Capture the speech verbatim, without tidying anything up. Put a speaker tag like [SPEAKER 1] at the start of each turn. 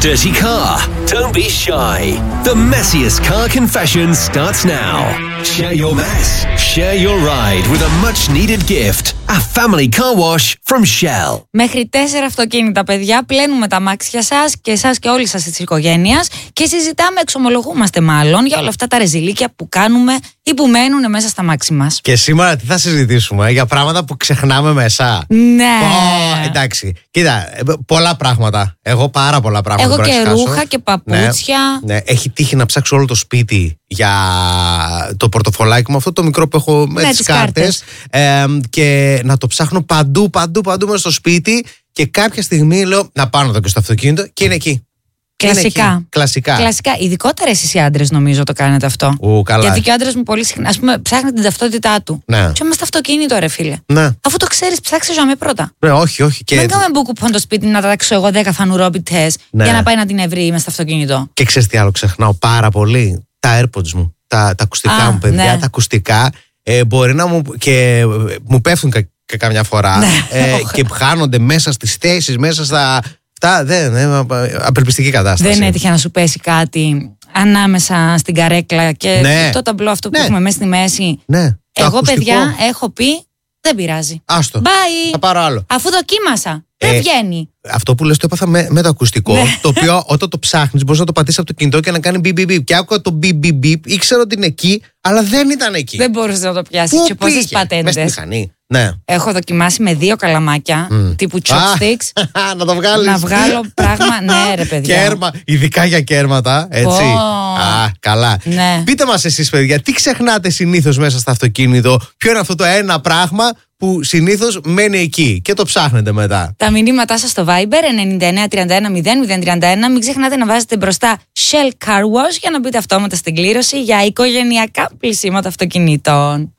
[SPEAKER 1] Dirty car? Don't be shy. The messiest car confession starts now. Share your mess. Share your ride with a much-needed gift. A family car wash from Shell.
[SPEAKER 2] Μέχρι τέσσερα αυτοκίνητα, παιδιά, πλένουμε τα αμάξια σας και εσάς και όλοι σας της οικογένειας και συζητάμε, εξομολογούμαστε μάλλον, για όλα αυτά τα ρεζιλίκια που κάνουμε ή που μένουν μέσα στα αμάξι μας.
[SPEAKER 3] Και σήμερα τι θα συζητήσουμε, για πράγματα που ξεχνάμε μέσα.
[SPEAKER 2] Ναι.
[SPEAKER 3] Oh, εντάξει. Κοίτα, πολλά πράγματα. Εγώ πάρα πολλά πράγματα.
[SPEAKER 2] Εγώ και ρούχα και παπούτσια.
[SPEAKER 3] Ναι, ναι. Έχει τύχει να ψάξω όλο το σπίτι για το πορτοφολάκι μου, αυτό το μικρό που έχω με
[SPEAKER 2] ναι,
[SPEAKER 3] τις κάρτες. Ε, και να το ψάχνω παντού, παντού, παντού μέσα στο σπίτι. Και κάποια στιγμή λέω να πάω να δω και στο αυτοκίνητο και είναι εκεί.
[SPEAKER 2] Κλασικά.
[SPEAKER 3] Κλασικά.
[SPEAKER 2] Κλασικά. Ειδικότερα εσείς οι άντρες, νομίζω το κάνετε αυτό.
[SPEAKER 3] Ου, καλά.
[SPEAKER 2] Γιατί και ο άντρας μου πολύ συχνά, ας πούμε, ψάχνει την ταυτότητά του.
[SPEAKER 3] Ναι.
[SPEAKER 2] Και είμαστε στο αυτοκίνητο, ρε φίλε.
[SPEAKER 3] Ναι.
[SPEAKER 2] Αφού το ξέρεις, ψάξε ζωάμε πρώτα.
[SPEAKER 3] Ναι, όχι, όχι. Και...
[SPEAKER 2] Δεν κάνουμε μπουκουπών το σπίτι να τα τάξω εγώ δέκα φανουρόπιτες
[SPEAKER 3] ναι.
[SPEAKER 2] για να πάει να την ευρεί μες στο αυτοκίνητο.
[SPEAKER 3] Και ξέρεις τι άλλο ξεχνάω πάρα πολύ? Τα AirPods μου. Τα, τα ακουστικά
[SPEAKER 2] Α,
[SPEAKER 3] μου, παιδιά. Ναι. Τα ακουστικά ε, μπορεί να μου. Και μου πέφτουν κα, κα, καμιά φορά.
[SPEAKER 2] Ναι.
[SPEAKER 3] ε, και χάνονται μέσα στις θέσεις, μέσα στα. Αυτά δεν είναι απελπιστική κατάσταση.
[SPEAKER 2] Δεν έτυχε να σου πέσει κάτι ανάμεσα στην καρέκλα και
[SPEAKER 3] ναι.
[SPEAKER 2] το ταμπλό αυτό που
[SPEAKER 3] ναι.
[SPEAKER 2] έχουμε μέσα στη μέση.
[SPEAKER 3] Ναι.
[SPEAKER 2] Εγώ, παιδιά, έχω πει δεν πειράζει.
[SPEAKER 3] Άστο.
[SPEAKER 2] Bye.
[SPEAKER 3] Θα πάρω άλλο.
[SPEAKER 2] Αφού δοκίμασα.
[SPEAKER 3] Ε,
[SPEAKER 2] δεν βγαίνει.
[SPEAKER 3] Αυτό που λες το έπαθα με, με το ακουστικό.
[SPEAKER 2] Ναι.
[SPEAKER 3] Το οποίο όταν το ψάχνεις μπορείς να το πατήσεις από το κινητό και να κάνει μπιπ μπιπ. Και άκουγα το μπιπ μπιπ μπιπ. Ήξερα ότι είναι εκεί, αλλά δεν ήταν εκεί.
[SPEAKER 2] Δεν μπορούσε να το πιάσει. Και πόσες πατέντες.
[SPEAKER 3] Μες στη μηχανή. Ναι.
[SPEAKER 2] Έχω δοκιμάσει με δύο καλαμάκια mm. τύπου chopsticks.
[SPEAKER 3] Να το βγάλεις.
[SPEAKER 2] Να βγάλω πράγμα. Ναι, ρε παιδιά.
[SPEAKER 3] Κέρμα, ειδικά για κέρματα. Έτσι.
[SPEAKER 2] Oh.
[SPEAKER 3] Α, καλά.
[SPEAKER 2] Ναι.
[SPEAKER 3] Πείτε μας εσείς, παιδιά, τι ξεχνάτε συνήθως μέσα στο αυτοκίνητο? Ποιο είναι αυτό το ένα πράγμα που συνήθως μένει εκεί και το ψάχνετε μετά?
[SPEAKER 2] Τα μηνύματά σας στο Viber εννιά εννιά τρία ένα μηδέν μηδέν τρία ένα. Μην ξεχνάτε να βάζετε μπροστά Shell Car Wash για να μπείτε αυτόματα στην κλήρωση για οικογενειακά πλυσίματα αυτοκινήτων.